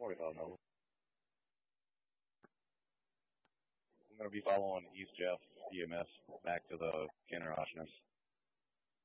45 Noble. I'm going to be following East Jeff EMS back to the Kenner Oshness.